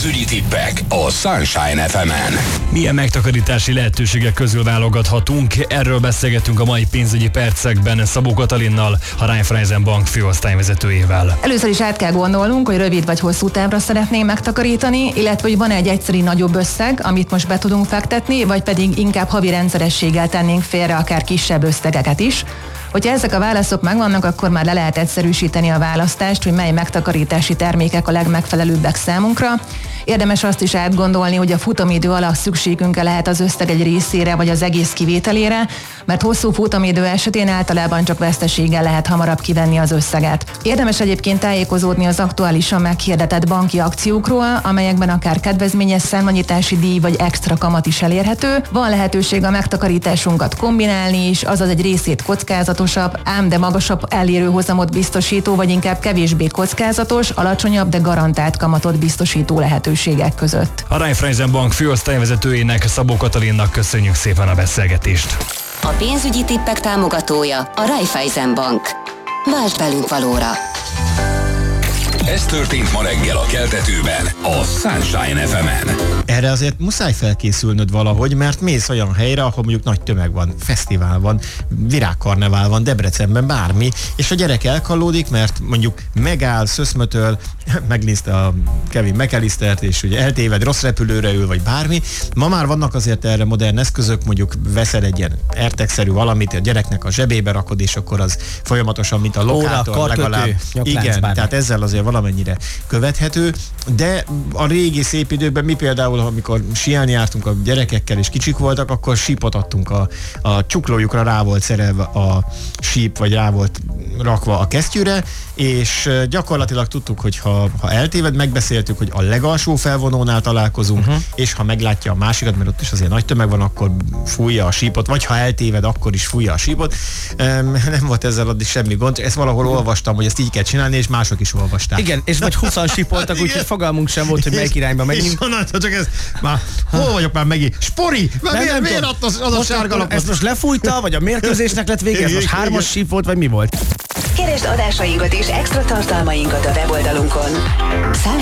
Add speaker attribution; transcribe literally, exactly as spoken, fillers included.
Speaker 1: pénzügyi tippek a Sunshine ef emen.
Speaker 2: Milyen megtakarítási lehetőségek közül válogathatunk? Erről beszélgetünk a mai pénzügyi percekben Szabó Katalinnal, a Raiffeisen Bank főosztályvezetőjével.
Speaker 3: Először is át kell gondolnunk, hogy rövid vagy hosszú távra szeretnénk megtakarítani, illetve hogy van-e egy egyszeri nagyobb összeg, amit most be tudunk fektetni, vagy pedig inkább havi rendszerességgel tennénk félre akár kisebb összegeket is. Hogyha ezek a válaszok megvannak, akkor már le lehet egyszerűsíteni a választást, hogy mely megtakarítási termékek a legmegfelelőbbek számunkra. Érdemes azt is átgondolni, hogy a futamidő alatt szükségünk lehet az összeg egy részére vagy az egész kivételére, mert hosszú futamidő esetén általában csak veszteséggel lehet hamarabb kivenni az összeget. Érdemes egyébként tájékozódni az aktuálisan meghirdetett banki akciókról, amelyekben akár kedvezményes számlanyítási díj vagy extra kamat is elérhető. Van lehetőség a megtakarításunkat kombinálni is, azaz egy részét kockázatosabb, ám de magasabb elérő hozamot biztosító, vagy inkább kevésbé kockázatos, alacsonyabb, de garantált kamatot biztosító lehetőségek között.
Speaker 2: A Raiffeisen Bank főosztályvezetőjének, Szabó Katalinnak köszönjük szépen a beszélgetést.
Speaker 4: A pénzügyi tippek támogatója a Raiffeisen Bank. Váltsd velünk valóra!
Speaker 1: Ez történt ma reggel a keltetőben, a Sunshine ef emen.
Speaker 5: Erre azért muszáj felkészülnöd valahogy, mert mész olyan helyre, ahol mondjuk nagy tömeg van, fesztivál van, virágkarnevál van, Debrecenben bármi, és a gyerek elkallódik, mert mondjuk megáll, szöszmötöl, megnézte a Kevin McAllistert, és ugye eltéved, rossz repülőre ül, vagy bármi. Ma már vannak azért erre modern eszközök, mondjuk veszel egy ilyen AirTag-szerű valamit, a gyereknek a zsebébe rakod, és akkor az folyamatosan, mint a lokátor,
Speaker 6: Óra,
Speaker 5: legalább. Igen, bármi. Tehát ezzel azért valamennyire követhető, de a régi szép időkben mi például, amikor síelni jártunk a gyerekekkel, és kicsik voltak, akkor sípot adtunk a, a csuklójukra, rá volt szerelve a síp, vagy rá volt rakva a kesztyűre, és gyakorlatilag tudtuk, hogy ha, ha eltéved, megbeszéltük, hogy a legalsó felvonónál találkozunk, uh-huh. és ha meglátja a másikat, mert ott is azért nagy tömeg van, akkor fújja a sípot, vagy ha eltéved, akkor is fújja a sípot. Nem volt ezzel addig semmi gond, ezt valahol olvastam, hogy ezt így kell csinálni, és mások is olvasták.
Speaker 6: Igen, és vagy húszan sípoltak, úgyhogy fogalmunk sem volt, hogy melyik irányba megyünk.
Speaker 5: És honnan, csak ez, már, hol vagyok már megint? Spori! Már miért, miért adta az, az a sárga lapot?
Speaker 6: Ezt most lefújta, vagy a mérkőzésnek lett vége? Ez most hármas síp volt, vagy mi volt?
Speaker 4: Keresd adásainkat és extra tartalmainkat a weboldalunkon.